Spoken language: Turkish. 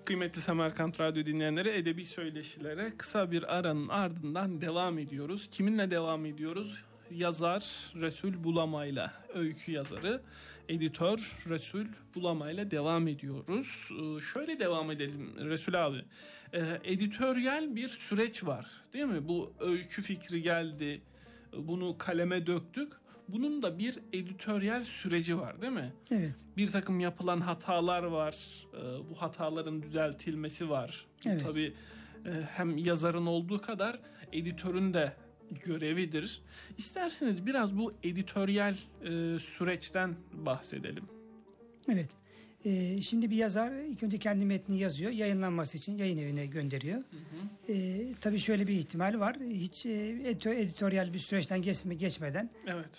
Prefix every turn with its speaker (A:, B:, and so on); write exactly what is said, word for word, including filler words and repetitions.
A: Kıymetli Semerkant Radyo dinleyenleri, edebi söyleşilere kısa bir aranın ardından devam ediyoruz. Kiminle devam ediyoruz? Yazar Resul Bulamay'la, öykü yazarı, editör Resul Bulamay'la devam ediyoruz. Ee, şöyle devam edelim Resul abi. Ee, editoryal bir süreç var, değil mi? Bu öykü fikri geldi, bunu kaleme döktük. Bunun da bir editoryal süreci var, değil mi?
B: Evet.
A: Bir takım yapılan hatalar var. Ee, bu hataların düzeltilmesi var.
B: Evet.
A: Tabii e, hem yazarın olduğu kadar editörün de görevidir. İsterseniz biraz bu editoryal e, süreçten bahsedelim.
B: Evet. Ee, şimdi bir yazar ilk önce kendi metni yazıyor. Yayınlanması için yayın evine gönderiyor. Hı hı. Ee, tabii şöyle bir ihtimal var. Hiç e, editoryal bir süreçten geçme, geçmeden
A: evet.